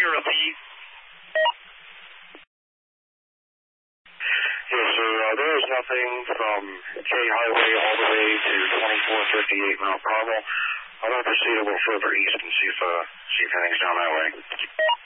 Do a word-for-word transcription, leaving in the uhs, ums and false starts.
You're a lead. Yes, sir. Uh, there is nothing from K Highway all the way to twenty-four fifty-eight Mount Carmel. I'm going to proceed a little further east and see if, uh, see if anything's down that way.